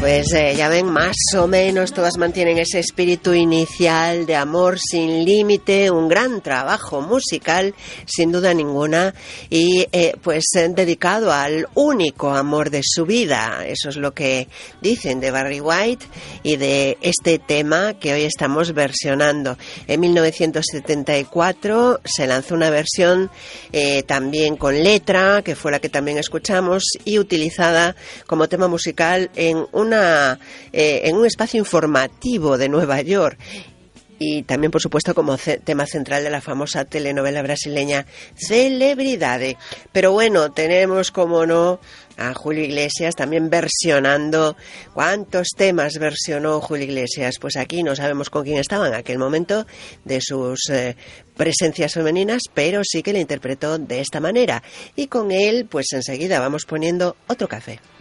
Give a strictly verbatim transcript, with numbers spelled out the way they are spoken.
Pues eh, ya ven, más o menos todas mantienen ese espíritu inicial de amor sin límite, un gran trabajo musical, sin duda ninguna, y eh, pues eh, dedicado al único amor de su vida. Eso es lo que dicen de Barry White y de este tema que hoy estamos versionando. En mil novecientos setenta y cuatro se lanzó una versión eh, también con letra, que fue la que también escuchamos, y utilizada como tema musical en una eh, en un espacio informativo de Nueva York, y también por supuesto como ce- tema central de la famosa telenovela brasileña Celebridade. Pero bueno, tenemos como no a Julio Iglesias también versionando. ¿Cuántos temas versionó Julio Iglesias? Pues aquí no sabemos con quién estaba en aquel momento de sus eh, presencias femeninas, pero sí que le interpretó de esta manera, y con él pues enseguida vamos poniendo otro café.